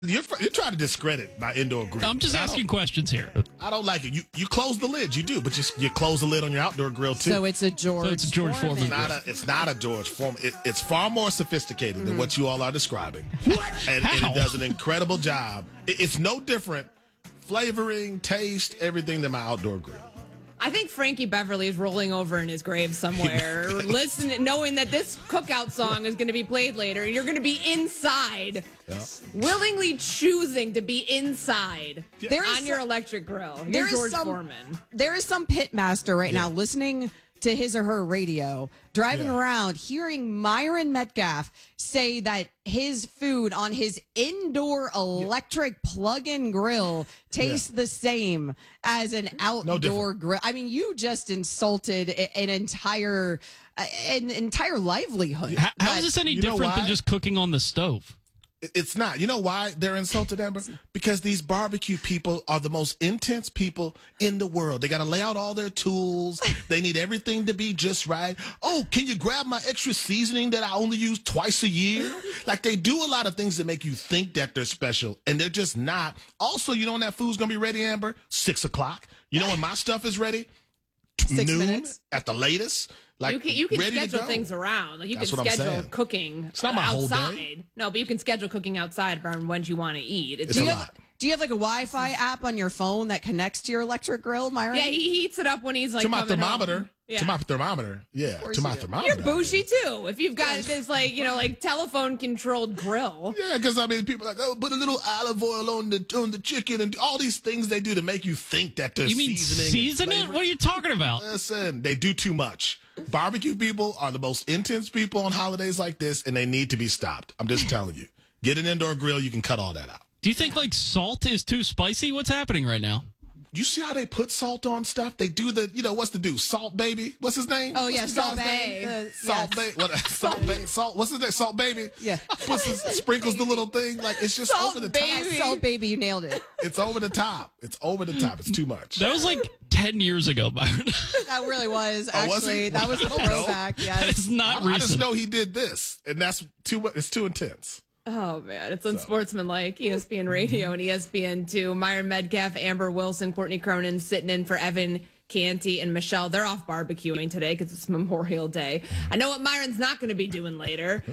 You're trying to discredit my indoor grill. I'm just asking questions here. I don't like it. You close the lid, you do, but you close the lid on your outdoor grill too. So it's a George. Foreman. It's not a George Foreman. It's far more sophisticated than what you all are describing. What? And it does an incredible job. It's no different, flavoring, taste, everything than my outdoor grill. I think Frankie Beverly is rolling over in his grave somewhere, listening, knowing that this cookout song is going to be played later. You're going to be inside, willingly choosing to be inside on your electric grill. You're George Foreman. There is some pitmaster right now listening to his or her radio, driving around, hearing Myron Metcalf say that his food on his indoor electric plug-in grill tastes the same as an outdoor grill. I mean, you just insulted an entire livelihood. How is this any different than just cooking on the stove? It's not. You know why they're insulted, Amber? Because these barbecue people are the most intense people in the world. They got to lay out all their tools. They need everything to be just right. Oh, can you grab my extra seasoning that I only use twice a year? Like, they do a lot of things that make you think that they're special, and they're just not. Also, you know when that food's going to be ready, Amber? 6 o'clock. You know when my stuff is ready? 6 noon minutes at the latest. Like, you can schedule things around. Like, you can schedule cooking it's not my outside. Whole day. No, but you can schedule cooking outside around when you want to eat. It's a lot. Do you have like a Wi-Fi app on your phone that connects to your electric grill, Myron? Yeah, he heats it up when he's like to my thermometer. Home. Yeah. To my thermometer. Yeah, to my thermometer. You're bougie too. If you've got this like telephone controlled grill. Yeah, because I mean, people are like, oh, put a little olive oil on the chicken and all these things they do to make you think that they're seasoning. Season it? What are you talking about? Listen, they do too much. Barbecue people are the most intense people on holidays like this, and they need to be stopped. I'm just telling you. Get an indoor grill, you can cut all that out. Do you think like salt is too spicy? What's happening right now? You see how they put salt on stuff? They do what's the dude? Salt Baby? What's his name? Oh, yeah, Salt Bae. Salt Bae. Salt Bae. Salt, what's his name? Salt Baby? Yeah. Sprinkles the little thing. Like, it's just Salt over the Baby. top. Salt Baby, you nailed it. It's over the top. It's over the top. It's too much. That was like 10 years ago, Byron. That really was, actually. Was he? That was a throwback, yes. It's not recent. I just know he did this, and that's it's too intense. Oh, man. It's unsportsmanlike. ESPN Radio and ESPN2. Myron Metcalf, Amber Wilson, Courtney Cronin sitting in for Evan Canty and Michelle. They're off barbecuing today because it's Memorial Day. I know what Myron's not going to be doing later.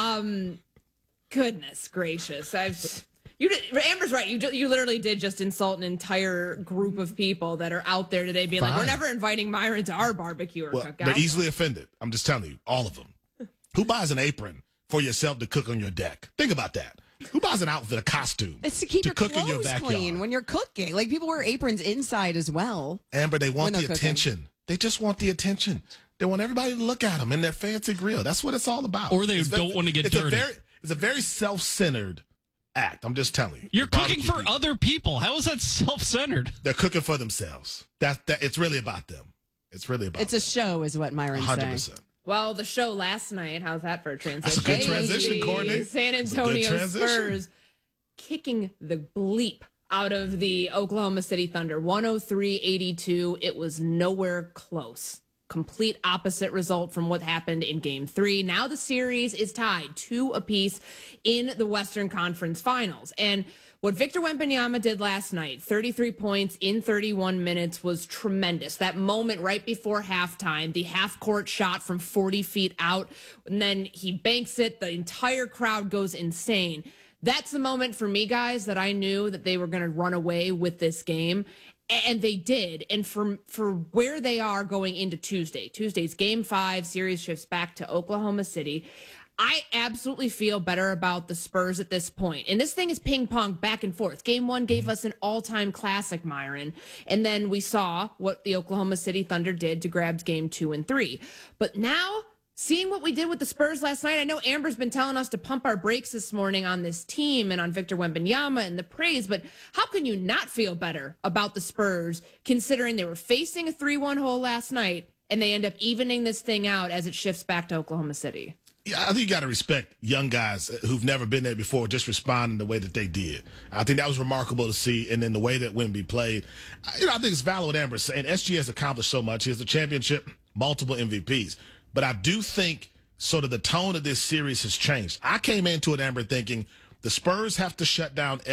Goodness gracious. Amber's right. You literally did just insult an entire group of people that are out there today being like, we're never inviting Myron to our barbecue or cookout. They're easily offended. I'm just telling you, all of them. Who buys an apron for yourself to cook on your deck? Think about that. Who buys an outfit, a costume? It's to keep your cook clothes in your backyard clean when you're cooking. Like, people wear aprons inside as well. Amber, they want the attention. They just want the attention. They want everybody to look at them in their fancy grill. That's what it's all about. Or they don't want to get dirty. It's a very self-centered act. I'm just telling you. You're cooking for other people. How is that self-centered? They're cooking for themselves. That it's really about them. It's really about It's a show, is what Myron's 100%. saying. Well, the show last night, how's that for a transition? That's a good transition, Courtney. San Antonio Spurs kicking the bleep out of the Oklahoma City Thunder. 103-82. It was nowhere close. Complete opposite result from what happened in Game 3. Now the series is tied 2 apiece in the Western Conference Finals. And what Victor Wembanyama did last night, 33 points in 31 minutes, was tremendous. That moment right before halftime, the half-court shot from 40 feet out, and then he banks it. The entire crowd goes insane. That's the moment for me, guys, that I knew that they were going to run away with this game. And they did. And for where they are going into Tuesday's Game 5, series shifts back to Oklahoma City. I absolutely feel better about the Spurs at this point. And this thing is ping pong back and forth. Game 1 gave us an all-time classic, Myron. And then we saw what the Oklahoma City Thunder did to grab Game 2 and 3. But now, seeing what we did with the Spurs last night, I know Amber's been telling us to pump our brakes this morning on this team and on Victor Wembanyama and the praise, but how can you not feel better about the Spurs considering they were facing a 3-1 hole last night and they end up evening this thing out as it shifts back to Oklahoma City? Yeah, I think you got to respect young guys who've never been there before just responding the way that they did. I think that was remarkable to see, and then the way that Wemby played. I think it's valid what Amber's saying. SG has accomplished so much. He has a championship, multiple MVPs. But I do think sort of the tone of this series has changed. I came into it, Amber, thinking The Spurs have to shut down